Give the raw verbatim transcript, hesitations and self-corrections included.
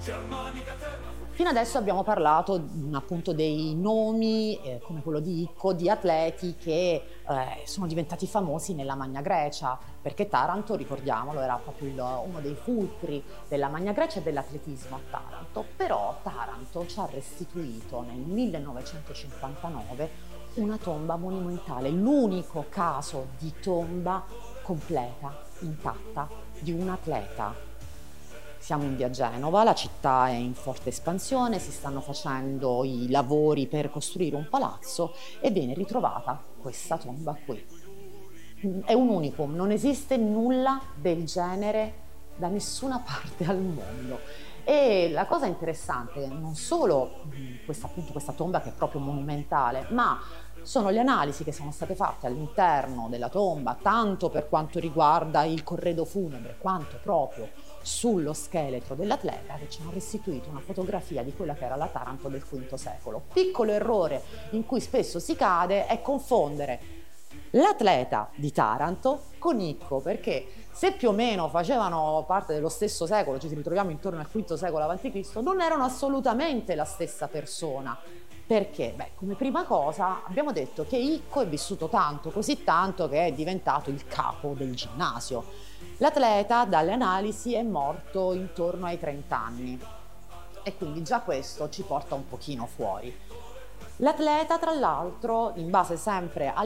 Fino adesso abbiamo parlato mh, appunto dei nomi, eh, come quello di Icco, di atleti che eh, sono diventati famosi nella Magna Grecia, perché Taranto, ricordiamolo, era proprio il- uno dei fulcri della Magna Grecia e dell'atletismo a Taranto. Però Taranto ci ha restituito nel millenovecentocinquantanove una tomba monumentale, l'unico caso di tomba completa, intatta, di un atleta. Siamo in via Genova, la città è in forte espansione, si stanno facendo i lavori per costruire un palazzo e viene ritrovata questa tomba qui. È un unicum, non esiste nulla del genere da nessuna parte al mondo. E la cosa interessante è non solo mh, questa, appunto, questa tomba che è proprio monumentale, ma sono le analisi che sono state fatte all'interno della tomba, tanto per quanto riguarda il corredo funebre, quanto proprio sullo scheletro dell'atleta, che ci hanno restituito una fotografia di quella che era la Taranto del quinto secolo. Piccolo errore in cui spesso si cade è confondere l'atleta di Taranto con Icco, perché se più o meno facevano parte dello stesso secolo, ci ritroviamo intorno al quinto secolo avanti Cristo, non erano assolutamente la stessa persona. Perché? Beh, come prima cosa abbiamo detto che Icco è vissuto tanto, così tanto che è diventato il capo del ginnasio. L'atleta, dalle analisi, è morto intorno ai trenta anni e quindi già questo ci porta un pochino fuori. L'atleta, tra l'altro, in base sempre